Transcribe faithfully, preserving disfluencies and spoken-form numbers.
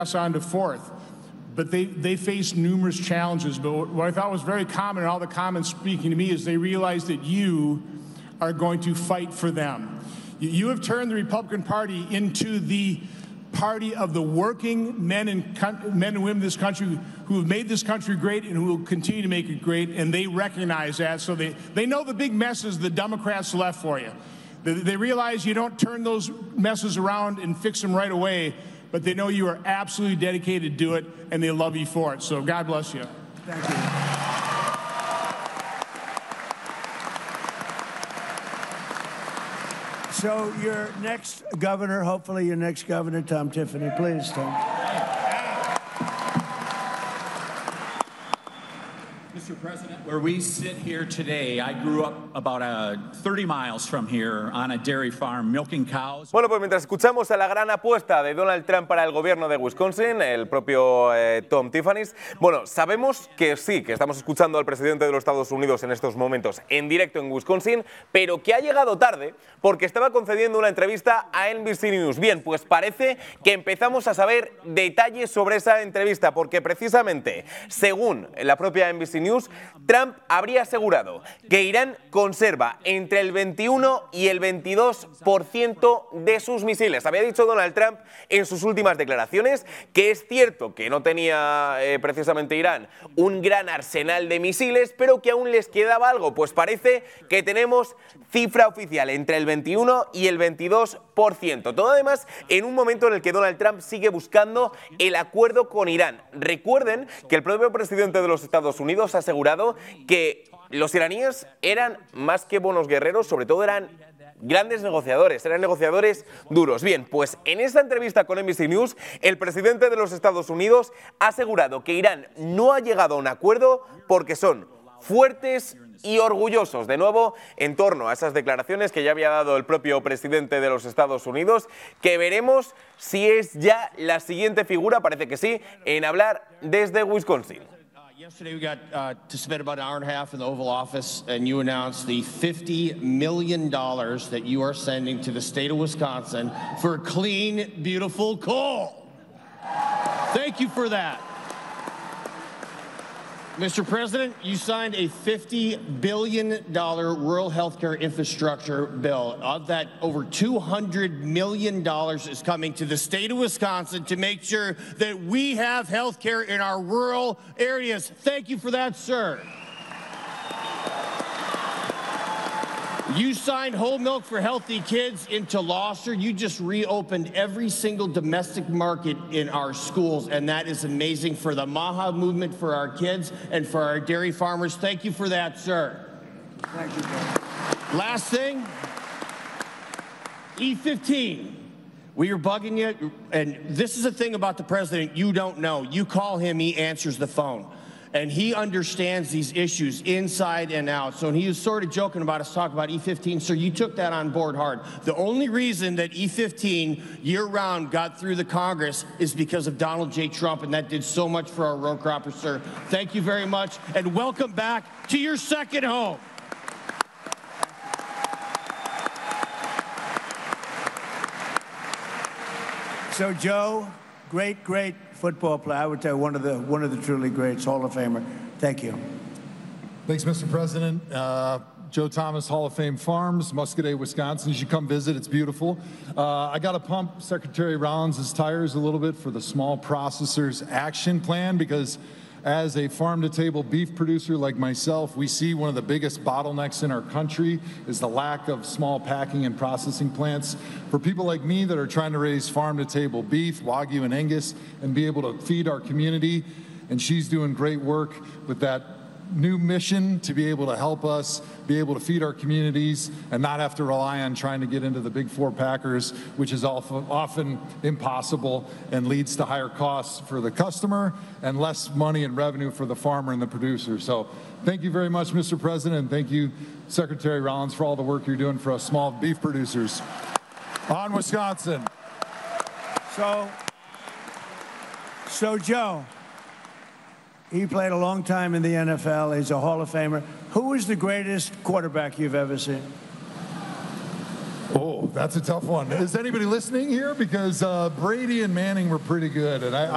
on to fourth. But they, they faced numerous challenges. But what I thought was very common in all the comments speaking to me is they realized that you are going to fight for them. You have turned the Republican Party into the party of the working men and men and women in this country who have made this country great and who will continue to make it great, and they recognize that. So they, they know the big messes the Democrats left for you. They, they realize you don't turn those messes around and fix them right away, but they know you are absolutely dedicated to do it, and they love you for it. So God bless you. Thank you. So your next governor, hopefully your next governor, Tom Tiffany. Please, Tom. Mister President, where we sit here today, I grew up about uh, thirty miles from here on a dairy farm milking cows. Bueno, pues mientras escuchamos a la gran apuesta de Donald Trump para el gobierno de Wisconsin, el propio eh, Tom Tiffany, bueno, sabemos que sí, que estamos escuchando al presidente de los Estados Unidos en estos momentos en directo en Wisconsin, pero que ha llegado tarde porque estaba concediendo una entrevista a N B C News. Bien, pues parece que empezamos a saber detalles sobre esa entrevista, porque precisamente, según la propia N B C News, Trump habría asegurado que Irán conserva entre el veintiuno y el veintidós por ciento de sus misiles. Había dicho Donald Trump en sus últimas declaraciones que es cierto que no tenía eh, precisamente Irán un gran arsenal de misiles, pero que aún les quedaba algo. Pues parece que tenemos cifra oficial entre el veintiuno y el veintidós por ciento. Todo además en un momento en el que Donald Trump sigue buscando el acuerdo con Irán. Recuerden que el propio presidente de los Estados Unidos ha asegurado que los iraníes eran más que buenos guerreros, sobre todo eran grandes negociadores, eran negociadores duros. Bien, pues en esta entrevista con N B C News, el presidente de los Estados Unidos ha asegurado que Irán no ha llegado a un acuerdo porque son fuertes y orgullosos, de nuevo, en torno a esas declaraciones que ya había dado el propio presidente de los Estados Unidos, que veremos si es ya la siguiente figura, parece que sí, en hablar desde Wisconsin. Yesterday we got uh, to spend about an hour and a half in the Oval Office, and you announced the fifty million dollars that you are sending to the state of Wisconsin for clean, beautiful coal. Thank you for that. Mister President, you signed a fifty billion dollars rural health care infrastructure bill. Of that, over two hundred million dollars is coming to the state of Wisconsin to make sure that we have health care in our rural areas. Thank you for that, sir. You signed whole milk for healthy kids into law, sir. You just reopened every single domestic market in our schools, and that is amazing for the MAHA movement, for our kids, and for our dairy farmers. Thank you for that, sir. Thank you, Tom. Last thing, E fifteen. We were bugging you, and this is the thing about the president you don't know. You call him, he answers the phone. And he understands these issues inside and out. So when he was sort of joking about us talking about E fifteen, sir, you took that on board hard. The only reason that E fifteen year-round got through the Congress is because of Donald J. Trump, and that did so much for our row croppers, sir. Thank you very much, and welcome back to your second home. So, Joe, great, great football player. I would tell you one of the one of the truly greats, Hall of Famer. Thank you. Thanks, Mister President. Uh, Joe Thomas, Hall of Fame Farms, Muscoda, Wisconsin. You should come visit. It's beautiful. Uh, I got to pump Secretary Rollins' tires a little bit for the Small Processors Action Plan, because as a farm-to-table beef producer like myself, we see one of the biggest bottlenecks in our country is the lack of small packing and processing plants. For people like me that are trying to raise farm-to-table beef, Wagyu and Angus, and be able to feed our community, and she's doing great work with that new mission to be able to help us be able to feed our communities and not have to rely on trying to get into the big four packers, which is often impossible and leads to higher costs for the customer and less money and revenue for the farmer and the producer. So thank you very much, Mister President, and thank you, Secretary Rollins, for all the work you're doing for us small beef producers. On Wisconsin. So, so Joe, he played a long time in the N F L. He's a Hall of Famer. Who is the greatest quarterback you've ever seen? Oh, that's a tough one. Is anybody listening here? Because uh, Brady and Manning were pretty good, and I.